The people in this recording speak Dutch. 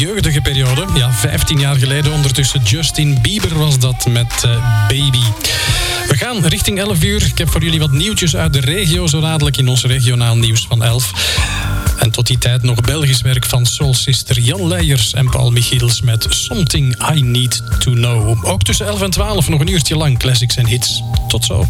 jeugdige periode. Ja, 15 jaar geleden ondertussen. Justin Bieber was dat met Baby. We gaan richting 11 uur. Ik heb voor jullie wat nieuwtjes uit de regio, zo dadelijk in ons regionaal nieuws van 11. En tot die tijd nog Belgisch werk van Soul Sister Jan Leijers en Paul Michiels met Something I Need To Know. Ook tussen 11 en 12 nog een uurtje lang classics en hits. Tot zo.